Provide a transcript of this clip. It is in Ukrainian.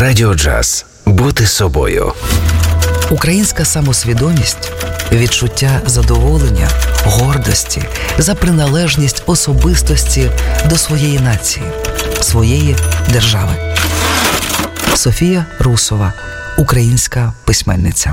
Радіо Джаз. Бути собою. Українська самосвідомість – відчуття задоволення, гордості за приналежність особистості до своєї нації, своєї держави. Софія Русова, українська письменниця.